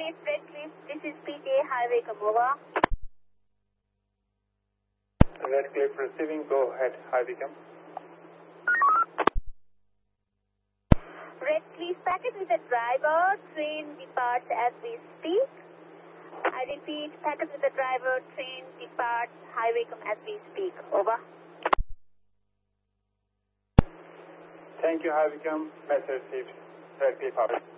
Redcliffe, this is PJ Highway, come over. Redcliffe receiving, go ahead, Highway, come. Redcliffe, packet with the driver, train departs as we speak. I repeat, packet with the driver, train departs, Highway, come as we speak. Over. Thank you, Highway, come. Message received. Redcliffe, Highway.